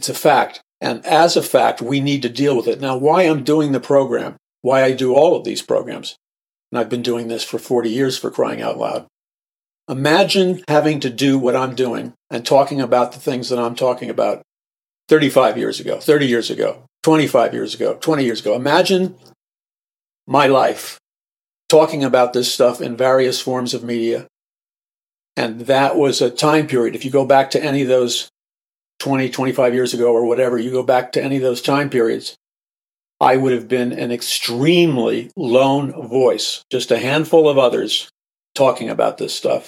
It's a fact. And as a fact, we need to deal with it. Now, why I'm doing the program, why I do all of these programs, and I've been doing this for 40 years, for crying out loud. Imagine having to do what I'm doing and talking about the things that I'm talking about 35 years ago, 30 years ago, 25 years ago, 20 years ago. Imagine my life talking about this stuff in various forms of media. And that was a time period. If you go back to any of those 20, 25 years ago or whatever, you go back to any of those time periods, I would have been an extremely lone voice, just a handful of others talking about this stuff.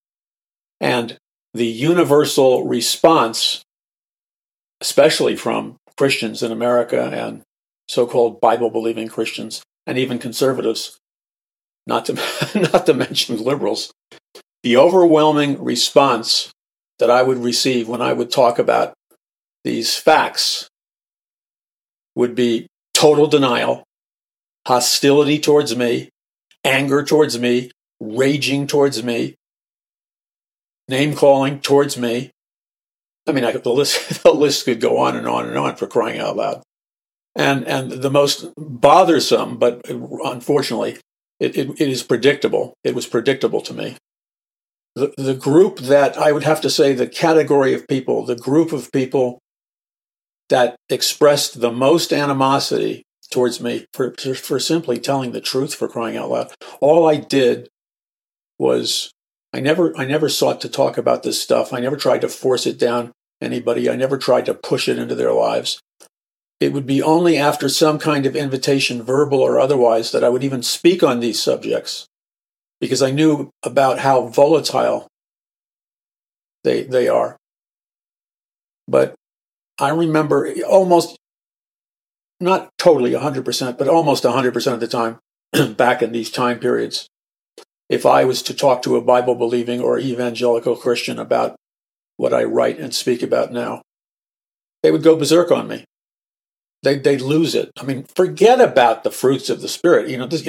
And the universal response, especially from Christians in America and so-called Bible-believing Christians and even conservatives, not to mention liberals, the overwhelming response that I would receive when I would talk about these facts would be total denial, hostility towards me, anger towards me, raging towards me, name-calling towards me. I mean, the list could go on and on and on, for crying out loud. And the most bothersome, but unfortunately, it is predictable. It was predictable to me. The group that I would have to say, the category of people, the group of people that expressed the most animosity towards me for simply telling the truth, for crying out loud. All I did was I never sought to talk about this stuff. I never tried to force it down anybody. I never tried to push it into their lives. It would be only after some kind of invitation, verbal or otherwise, that I would even speak on these subjects, because I knew about how volatile they are. But I remember almost, not totally 100%, but almost 100% of the time back in these time periods, if I was to talk to a Bible-believing or evangelical Christian about what I write and speak about now, they would go berserk on me. They'd lose it. I mean, forget about the fruits of the Spirit.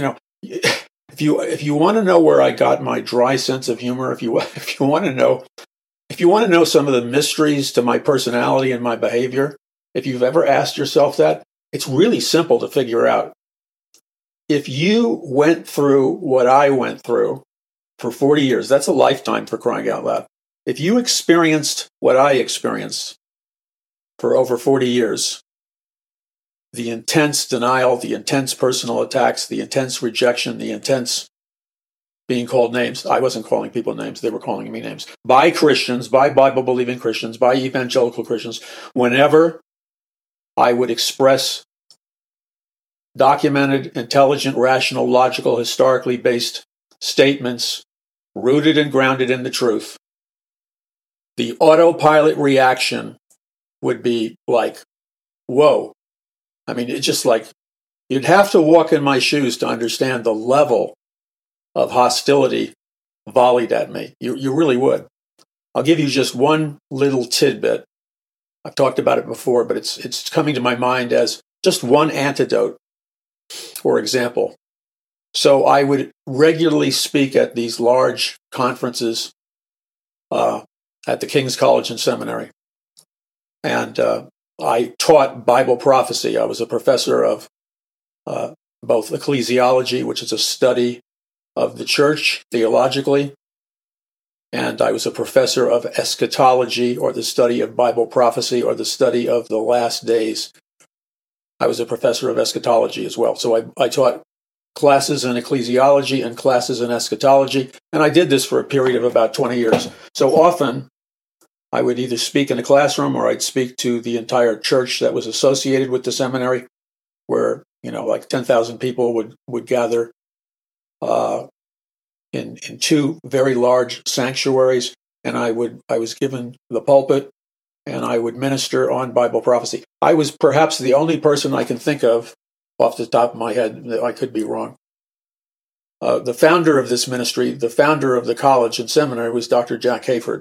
If you want to know where I got my dry sense of humor, if you want to know some of the mysteries to my personality and my behavior, if you've ever asked yourself that, it's really simple to figure out. If you went through what I went through for 40 years, that's a lifetime, for crying out loud. If you experienced what I experienced for over 40 years, the intense denial, the intense personal attacks, the intense rejection, the intense being called names. I wasn't calling people names. They were calling me names. By Christians, by Bible-believing Christians, by evangelical Christians, whenever I would express documented, intelligent, rational, logical, historically based statements rooted and grounded in the truth, the autopilot reaction would be like, whoa. I mean, it's just like, you'd have to walk in my shoes to understand the level of hostility volleyed at me. You really would. I'll give you just one little tidbit. I've talked about it before, but it's coming to my mind as just one antidote or example. So I would regularly speak at these large conferences at the King's College and Seminary. And I taught Bible prophecy. I was a professor of both ecclesiology, which is a study of the church theologically, and I was a professor of eschatology, or the study of Bible prophecy, or the study of the last days. I was a professor of eschatology as well. So I taught classes in ecclesiology and classes in eschatology, and I did this for a period of about 20 years. So often, I would either speak in a classroom or I'd speak to the entire church that was associated with the seminary, where, like 10,000 people would gather in two very large sanctuaries, and I was given the pulpit, and I would minister on Bible prophecy. I was perhaps the only person I can think of off the top of my head, I could be wrong. The founder of this ministry, the founder of the college and seminary, was Dr. Jack Hayford.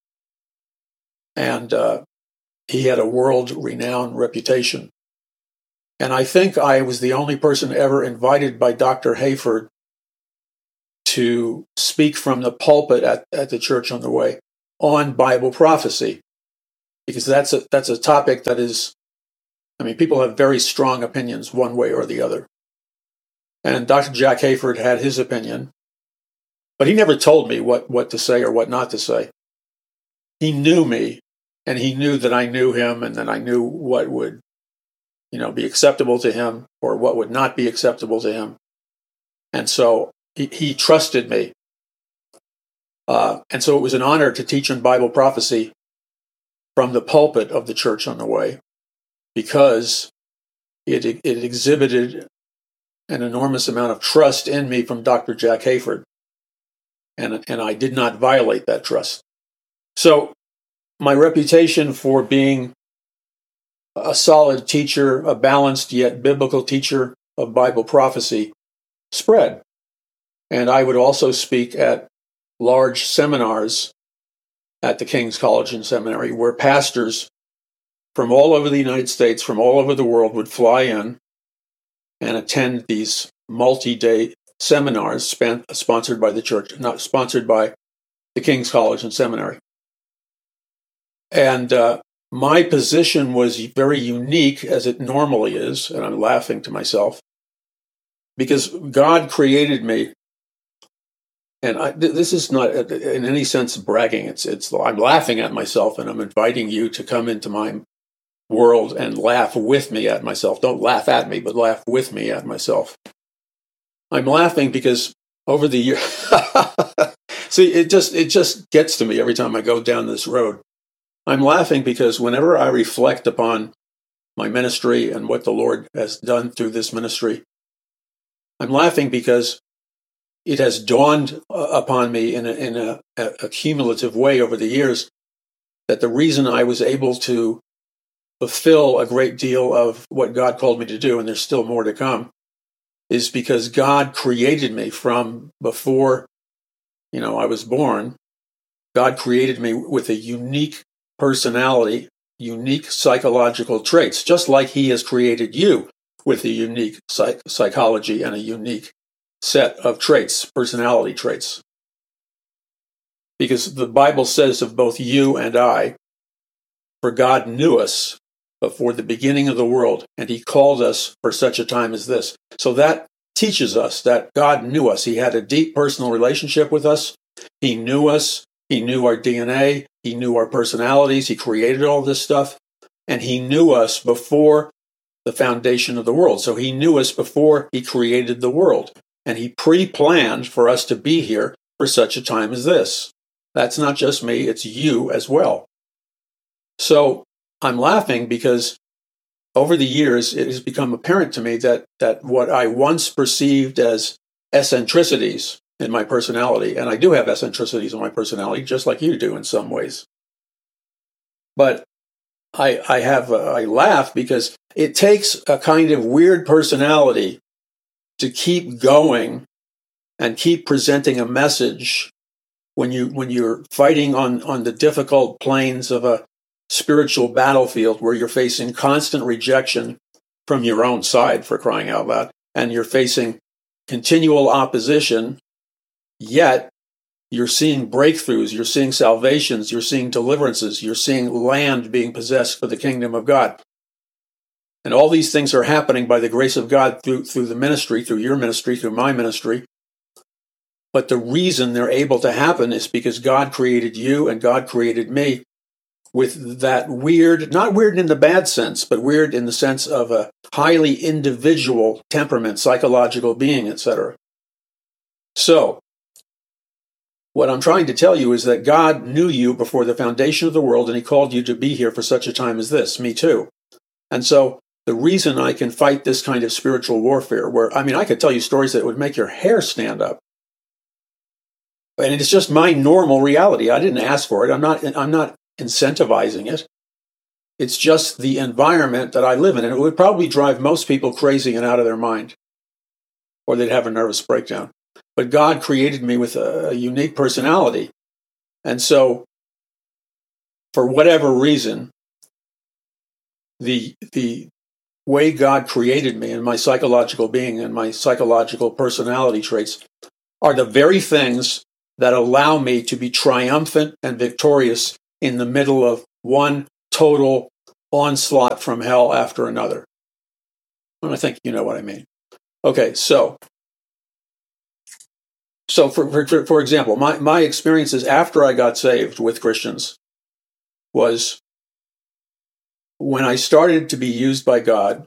And he had a world-renowned reputation. And I think I was the only person ever invited by Dr. Hayford to speak from the pulpit at the church on the way on Bible prophecy, because that's a topic that is, I mean, people have very strong opinions one way or the other. And Dr. Jack Hayford had his opinion, but he never told me what to say or what not to say. He knew me, and he knew that I knew him, and that I knew what would, be acceptable to him or what would not be acceptable to him. And so he trusted me. And so it was an honor to teach on Bible prophecy from the pulpit of the Church on the Way, because it exhibited an enormous amount of trust in me from Dr. Jack Hayford. And I did not violate that trust. So my reputation for being a solid teacher, a balanced yet biblical teacher of Bible prophecy, spread. And I would also speak at large seminars at the King's College and Seminary, where pastors from all over the United States, from all over the world, would fly in and attend these multi-day seminars sponsored by the church, not sponsored by the King's College and Seminary. And my position was very unique, as it normally is, and I'm laughing to myself, because God created me. And this is not in any sense bragging. It's I'm laughing at myself, and I'm inviting you to come into my world and laugh with me at myself. Don't laugh at me, but laugh with me at myself. I'm laughing because over the years, see, it just gets to me every time I go down this road. I'm laughing because whenever I reflect upon my ministry and what the Lord has done through this ministry, I'm laughing because it has dawned upon me in a cumulative way over the years that the reason I was able to fulfill a great deal of what God called me to do, and there's still more to come, is because God created me from before, I was born. God created me with a unique personality, unique psychological traits, just like He has created you with a unique psychology and a unique set of traits, personality traits. Because the Bible says of both you and I, for God knew us before the beginning of the world, and He called us for such a time as this. So that teaches us that God knew us. He had a deep personal relationship with us. He knew us. He knew our DNA. He knew our personalities. He created all this stuff. And He knew us before the foundation of the world. So He knew us before He created the world. And He pre-planned for us to be here for such a time as this. That's not just me, it's you as well. So I'm laughing because over the years, it has become apparent to me that what I once perceived as eccentricities in my personality, and I do have eccentricities in my personality, just like you do in some ways. But I laugh because it takes a kind of weird personality to keep going and keep presenting a message when you're fighting on the difficult plains of a spiritual battlefield where you're facing constant rejection from your own side, for crying out loud, and you're facing continual opposition, yet you're seeing breakthroughs, you're seeing salvations, you're seeing deliverances, you're seeing land being possessed for the kingdom of God. And all these things are happening by the grace of God through the ministry, through your ministry, through my ministry. But the reason they're able to happen is because God created you and God created me with that weird, not weird in the bad sense, but weird in the sense of a highly individual temperament, psychological being, etc. So, what I'm trying to tell you is that God knew you before the foundation of the world, and He called you to be here for such a time as this. Me too. And so, the reason I can fight this kind of spiritual warfare, I could tell you stories that would make your hair stand up. And it's just my normal reality. I didn't ask for it. I'm not incentivizing it. It's just the environment that I live in. And it would probably drive most people crazy and out of their mind, or they'd have a nervous breakdown. But God created me with a unique personality. And so, for whatever reason, the way God created me and my psychological being and my psychological personality traits are the very things that allow me to be triumphant and victorious in the middle of one total onslaught from hell after another. And I think you know what I mean. Okay, so for example, my experiences after I got saved with Christians was when I started to be used by God.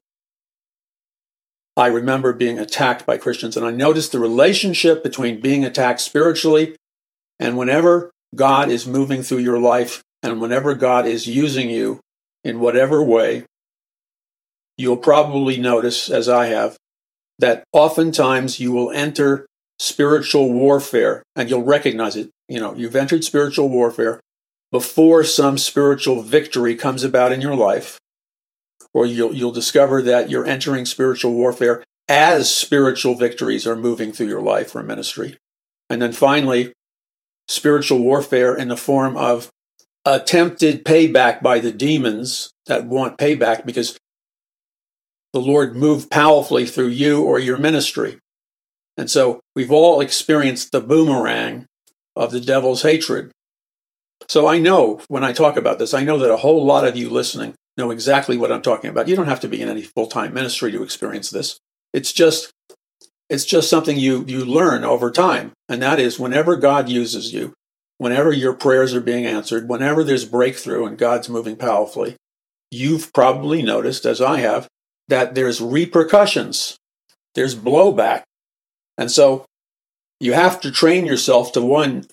I remember being attacked by Christians, and I noticed the relationship between being attacked spiritually and whenever God is moving through your life and whenever God is using you in whatever way, you'll probably notice, as I have, that oftentimes you will enter spiritual warfare and you'll recognize it. You know, you've entered spiritual warfare before some spiritual victory comes about in your life. Or you'll discover that you're entering spiritual warfare as spiritual victories are moving through your life or ministry. And then finally, spiritual warfare in the form of attempted payback by the demons that want payback because the Lord moved powerfully through you or your ministry. And so we've all experienced the boomerang of the devil's hatred. So I know when I talk about this, I know that a whole lot of you listening know exactly what I'm talking about. You don't have to be in any full-time ministry to experience this. It's just something you learn over time. And that is whenever God uses you, whenever your prayers are being answered, whenever there's breakthrough and God's moving powerfully, you've probably noticed, as I have, that there's repercussions. There's blowback. And so you have to train yourself to, one,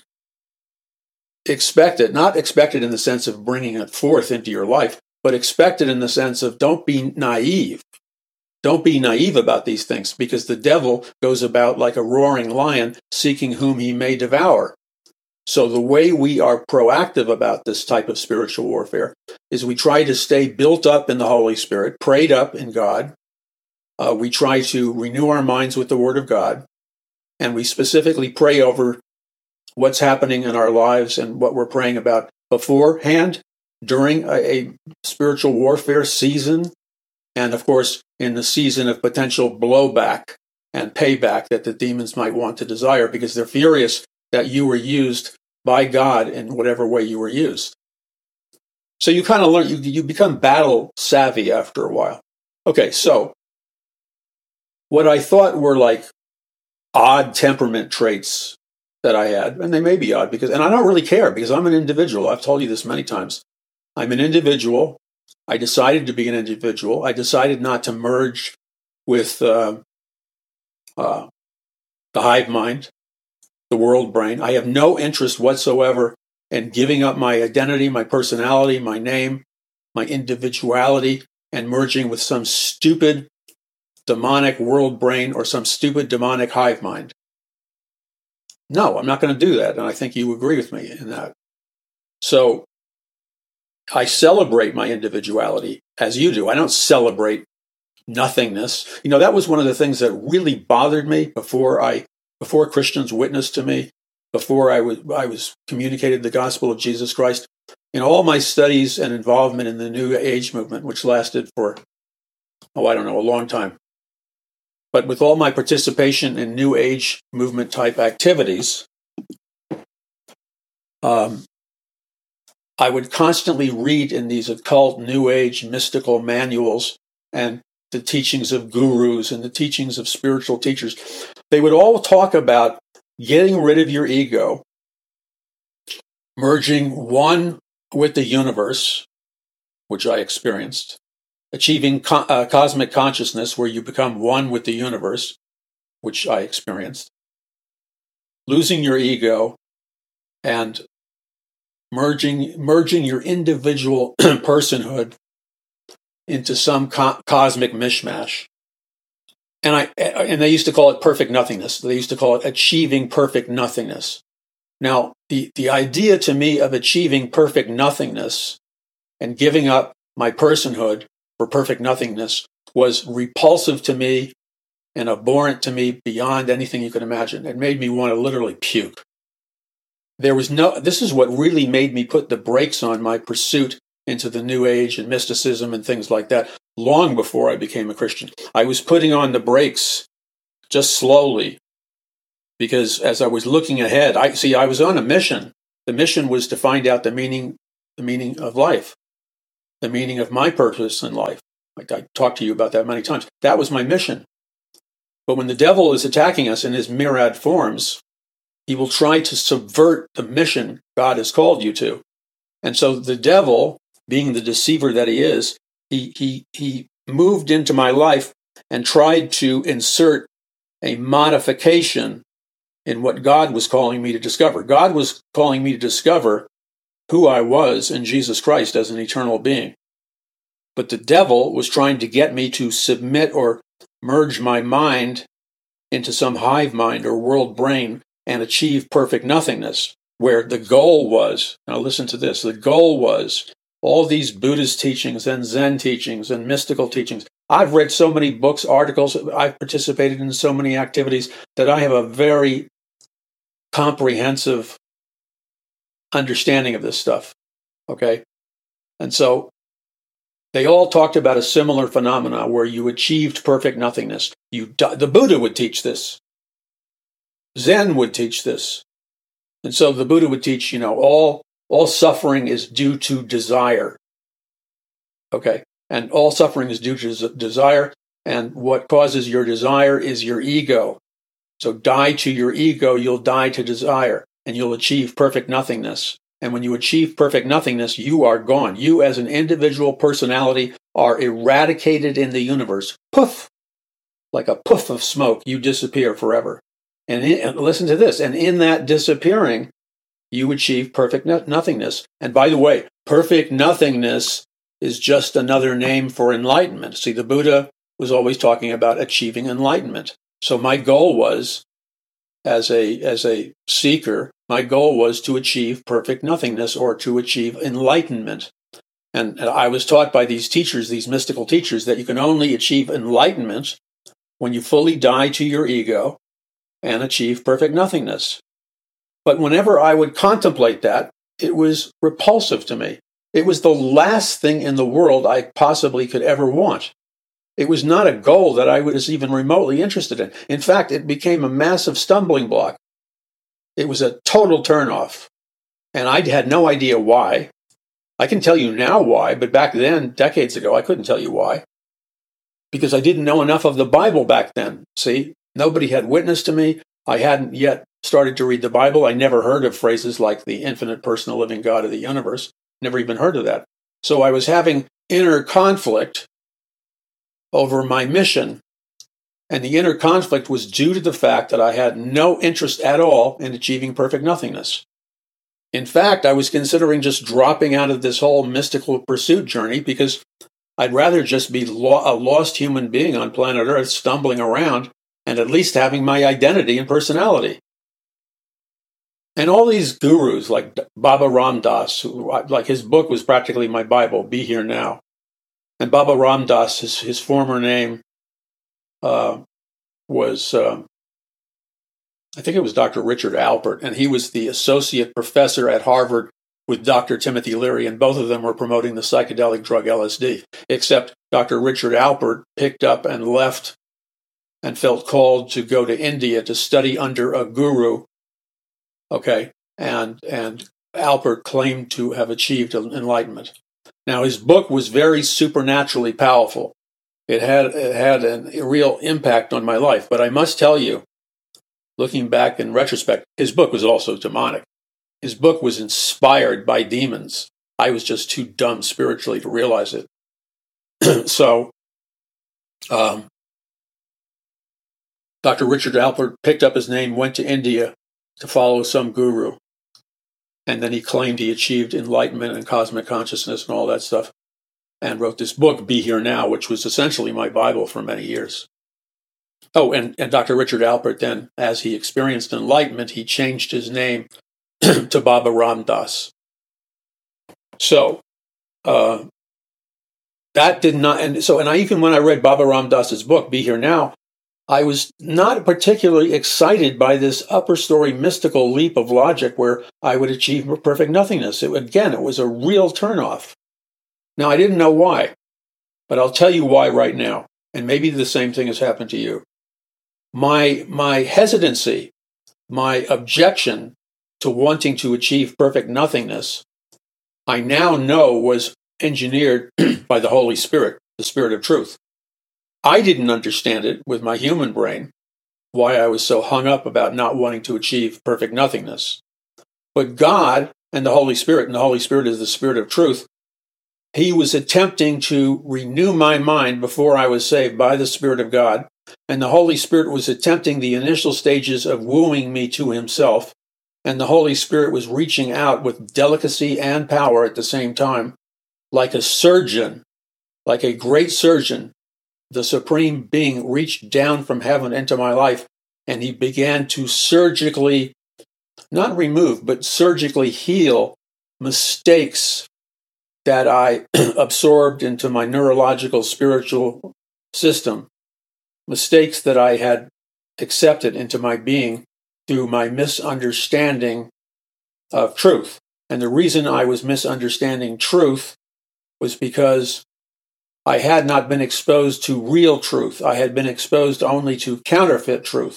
expect it, not expect it in the sense of bringing it forth into your life, but expect it in the sense of don't be naive. Don't be naive about these things because the devil goes about like a roaring lion seeking whom he may devour. So the way we are proactive about this type of spiritual warfare is we try to stay built up in the Holy Spirit, prayed up in God. We try to renew our minds with the Word of God. And we specifically pray over what's happening in our lives and what we're praying about beforehand, during a spiritual warfare season, and of course, in the season of potential blowback and payback that the demons might want to desire because they're furious that you were used by God in whatever way you were used. So you kind of learn, you become battle savvy after a while. Okay, so what I thought were like odd temperament traits that I had, and they may be odd and I don't really care because I'm an individual. I've told you this many times. I'm an individual. I decided to be an individual. I decided not to merge with the hive mind, the world brain. I have no interest whatsoever in giving up my identity, my personality, my name, my individuality, and merging with some stupid demonic world brain or some stupid demonic hive mind. No, I'm not going to do that. And I think you agree with me in that. So I celebrate my individuality as you do. I don't celebrate nothingness. You know, that was one of the things that really bothered me before Christians witnessed to me, before I was communicated the gospel of Jesus Christ. In all my studies and involvement in the New Age movement, which lasted for, a long time. But with all my participation in New Age movement type activities, I would constantly read in these occult, New Age, mystical manuals and the teachings of gurus and the teachings of spiritual teachers. They would all talk about getting rid of your ego, merging one with the universe, which I experienced, achieving cosmic consciousness where you become one with the universe, which I experienced, losing your ego, and merging your individual personhood into some cosmic mishmash. And they used to call it perfect nothingness. They used to call it achieving perfect nothingness. Now, the idea to me of achieving perfect nothingness and giving up my personhood for perfect nothingness was repulsive to me and abhorrent to me beyond anything you could imagine. It made me want to literally puke. This is what really made me put the brakes on my pursuit into the New Age and mysticism and things like that long before I became a Christian. I was putting on the brakes just slowly because as I was looking ahead, I was on a mission. The mission was to find out the meaning of life. the meaning of my purpose in life. Like I talked to you about that many times. That was my mission. But when the devil is attacking us in his myriad forms, he will try to subvert the mission God has called you to. And so the devil, being the deceiver that he is, he moved into my life and tried to insert a modification in what God was calling me to discover. God was calling me to discover who I was in Jesus Christ as an eternal being. But the devil was trying to get me to submit or merge my mind into some hive mind or world brain and achieve perfect nothingness, where the goal was, now listen to this, the goal was all these Buddhist teachings and Zen teachings and mystical teachings. I've read so many books, articles, I've participated in so many activities that I have a very comprehensive understanding of this stuff, okay? And so they all talked about a similar phenomena where you achieved perfect nothingness. The Buddha would teach this. Zen would teach this. And so the Buddha would teach, all suffering is due to desire. Okay? And all suffering is due to desire. And what causes your desire is your ego. So die to your ego, you'll die to desire, and you'll achieve perfect nothingness. And when you achieve perfect nothingness, you are gone. You as an individual personality are eradicated in the universe. Poof! Like a puff of smoke, you disappear forever. And listen to this, and in that disappearing, you achieve perfect nothingness. And by the way, perfect nothingness is just another name for enlightenment. See, the Buddha was always talking about achieving enlightenment. So my goal was, as a seeker, my goal was to achieve perfect nothingness or to achieve enlightenment. And I was taught by these teachers, these mystical teachers, that you can only achieve enlightenment when you fully die to your ego and achieve perfect nothingness. But whenever I would contemplate that, it was repulsive to me. It was the last thing in the world I possibly could ever want. It was not a goal that I was even remotely interested in. In fact, it became a massive stumbling block. It was a total turnoff. And I had no idea why. I can tell you now why, but back then, decades ago, I couldn't tell you why. Because I didn't know enough of the Bible back then. See, nobody had witnessed to me. I hadn't yet started to read the Bible. I never heard of phrases like the infinite personal living God of the universe. Never even heard of that. So I was having inner conflict over my mission. And the inner conflict was due to the fact that I had no interest at all in achieving perfect nothingness. In fact, I was considering just dropping out of this whole mystical pursuit journey because I'd rather just be a lost human being on planet Earth stumbling around and at least having my identity and personality. And all these gurus like Baba Ram Dass, like his book was practically my Bible, Be Here Now. And Baba Ram Dass, his former name was, I think it was Dr. Richard Alpert, and he was the associate professor at Harvard with Dr. Timothy Leary, and both of them were promoting the psychedelic drug LSD, except Dr. Richard Alpert picked up and left and felt called to go to India to study under a guru, okay, and Alpert claimed to have achieved enlightenment. Now, his book was very supernaturally powerful. It had a real impact on my life, but I must tell you, looking back in retrospect, his book was also demonic. His book was inspired by demons. I was just too dumb spiritually to realize it. So, Dr. Richard Alpert picked up his name, went to India to follow some guru, and then he claimed he achieved enlightenment and cosmic consciousness and all that stuff, and wrote this book, Be Here Now, which was essentially my Bible for many years. Oh, and Dr. Richard Alpert then, as he experienced enlightenment, he changed his name to Baba Ram Dass. So, that did not, and even when I read Baba Ram Dass's book, Be Here Now, I was not particularly excited by this upper story mystical leap of logic where I would achieve perfect nothingness. It was a real turnoff. Now, I didn't know why, but I'll tell you why right now. And maybe the same thing has happened to you. My hesitancy, my objection to wanting to achieve perfect nothingness, I now know was engineered by the Holy Spirit, the Spirit of truth. I didn't understand it with my human brain, why I was so hung up about not wanting to achieve perfect nothingness. But God and the Holy Spirit is the Spirit of truth, He was attempting to renew my mind before I was saved by the Spirit of God, and the Holy Spirit was attempting the initial stages of wooing me to Himself, and the Holy Spirit was reaching out with delicacy and power at the same time, like a surgeon, like a great surgeon. The Supreme Being reached down from heaven into my life, and He began to surgically, not remove, but surgically heal mistakes that I absorbed into my neurological, spiritual system, mistakes that I had accepted into my being through my misunderstanding of truth. And the reason I was misunderstanding truth was because I had not been exposed to real truth. I had been exposed only to counterfeit truth.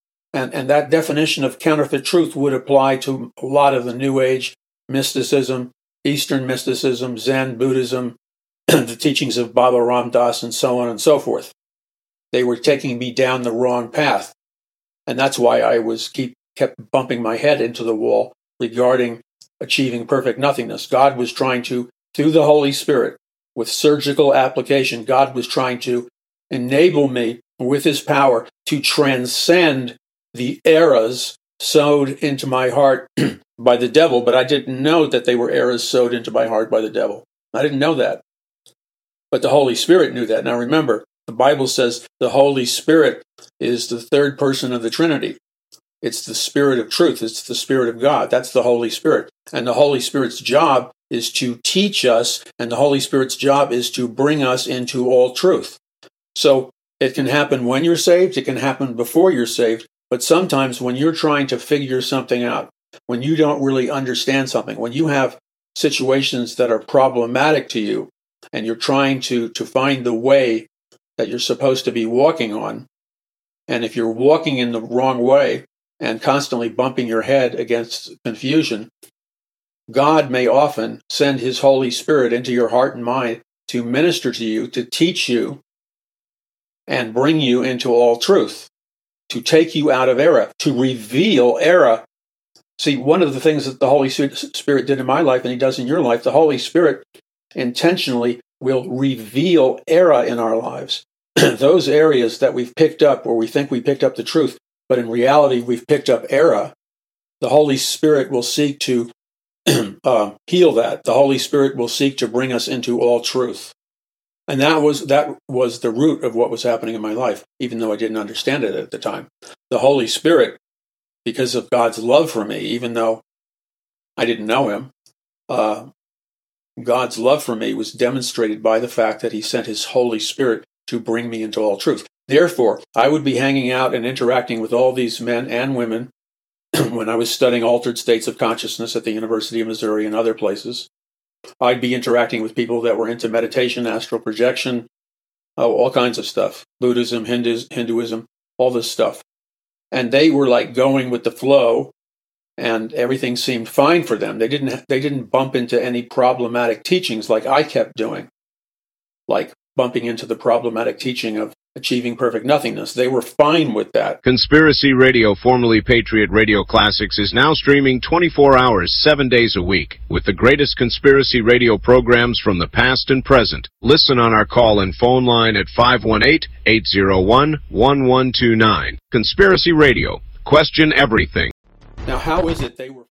And that definition of counterfeit truth would apply to a lot of the New Age mysticism, Eastern mysticism, Zen, Buddhism, the teachings of Baba Ram Dass, and so on and so forth. They were taking me down the wrong path. And that's why I kept bumping my head into the wall regarding achieving perfect nothingness. God was trying to, through the Holy Spirit, with surgical application, God was trying to enable me with His power to transcend the errors sowed into my heart by the devil, but I didn't know that they were errors sowed into my heart by the devil. I didn't know that. But the Holy Spirit knew that. Now remember, the Bible says the Holy Spirit is the third person of the Trinity. It's the Spirit of truth. It's the Spirit of God. That's the Holy Spirit. And the Holy Spirit's job is to teach us, and the Holy Spirit's job is to bring us into all truth. So it can happen when you're saved. It can happen before you're saved. But sometimes when you're trying to figure something out, when you don't really understand something, when you have situations that are problematic to you, and you're trying to find the way that you're supposed to be walking on, and if you're walking in the wrong way and constantly bumping your head against confusion, God may often send His Holy Spirit into your heart and mind to minister to you, to teach you, and bring you into all truth, to take you out of error, to reveal error. See, one of the things that the Holy Spirit did in my life, and He does in your life, the Holy Spirit intentionally will reveal error in our lives. Those areas that we've picked up, where we think we picked up the truth, but in reality we've picked up error, the Holy Spirit will seek to heal that. The Holy Spirit will seek to bring us into all truth. And that was the root of what was happening in my life, even though I didn't understand it at the time. The Holy Spirit, because of God's love for me, even though I didn't know Him, God's love for me was demonstrated by the fact that He sent His Holy Spirit to bring me into all truth. Therefore, I would be hanging out and interacting with all these men and women when I was studying altered states of consciousness at the University of Missouri and other places. I'd be interacting with people that were into meditation, astral projection, all kinds of stuff, Buddhism, Hinduism, all this stuff. And they were like going with the flow, and everything seemed fine for them. They didn't bump into any problematic teachings like I kept doing, like bumping into the problematic teaching of achieving perfect nothingness. They were fine with that. Conspiracy Radio, formerly Patriot Radio Classics, is now streaming 24 hours, 7 days a week, with the greatest conspiracy radio programs from the past and present. Listen on our call-in phone line at 518-801-1129. Conspiracy Radio. Question everything. Now, how is it they were